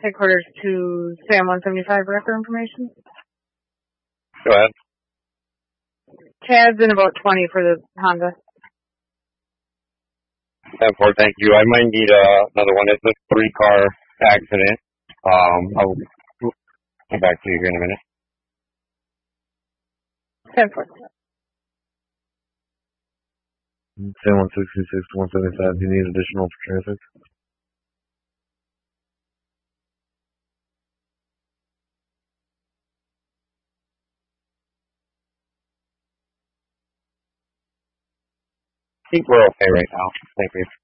Headquarters to Sam 175 record information. Go ahead. Chad's in about 20 for the Honda. 10-4, thank you. I might need another one. It's a 3-car accident. I'll get back to you here in a minute. 10-4. Sam 166 to 175. Do you need additional for traffic? I think we're okay right now. Thank you.